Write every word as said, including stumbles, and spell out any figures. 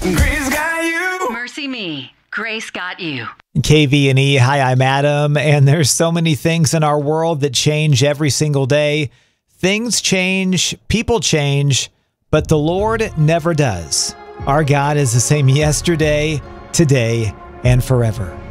Grace got you. Mercy me. Grace got you. K V and E. Hi, I'm Adam. And there's so many things in our world that change every single day. Things change, people change, but the Lord never does. Our God is the same yesterday, today, and forever.